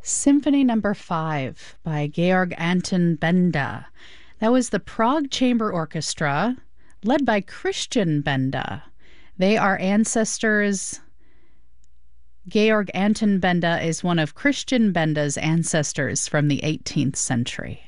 Symphony Number 5 by Georg Anton Benda. That was the Prague Chamber Orchestra, led by Christian Benda. They are ancestors. Georg Anton Benda is one of Christian Benda's ancestors from the 18th century.